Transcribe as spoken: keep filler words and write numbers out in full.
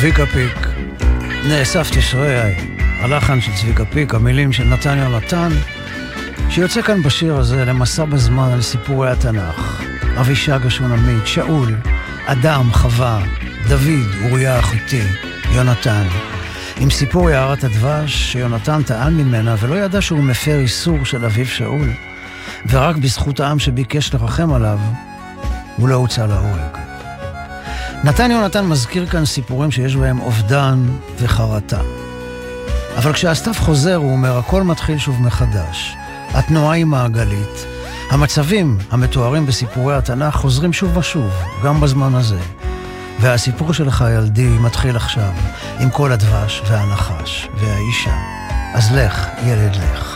צביקה פיק, נאסף תשרי, הלחן של צביקה פיק, המילים של נתן יונתן, שיוצא כאן בשיר הזה למסע בזמן על סיפורי התנ"ך. אבישג השונמית, שאול, אדם, חווה, דוד, אוריה החיתי, יונתן. עם סיפור יערת הדבש שיונתן טען ממנה ולא ידע שהוא מפר איסור של אביו שאול, ורק בזכות העם שביקש לרחם עליו, הוא לא הוצא להורג. נתן יונתן מזכיר כאן סיפורים שיש בהם אובדן וחרטה. אבל כשהסתיו חוזר הוא אומר, הכל מתחיל שוב מחדש. התנועה היא מעגלית. המצבים המתוארים בסיפורי התנ"ך חוזרים שוב ושוב, גם בזמן הזה. והסיפור שלך ילדי מתחיל עכשיו, עם כל הדבש והנחש והאישה. אז לך, ילד לך.